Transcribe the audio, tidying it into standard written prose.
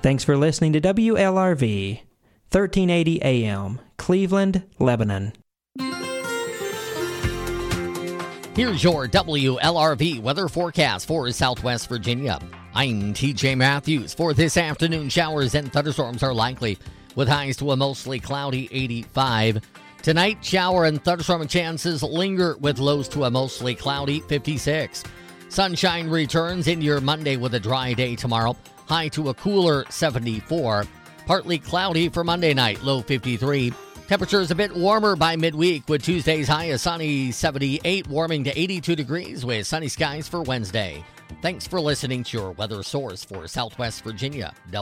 Thanks for listening to WLRV, 1380 AM, Cleveland, Lebanon. Here's your WLRV weather forecast for Southwest Virginia. I'm TJ Matthews. For this afternoon, showers and thunderstorms are likely, with highs to a mostly cloudy 85. Tonight, shower and thunderstorm chances linger with lows to a mostly cloudy 56. Sunshine returns in your Monday with a dry day tomorrow, high to a cooler 74. Partly cloudy for Monday night, low 53. Temperatures a bit warmer by midweek, with Tuesday's high a sunny 78, warming to 82 degrees with sunny skies for Wednesday. Thanks for listening to your weather source for Southwest Virginia.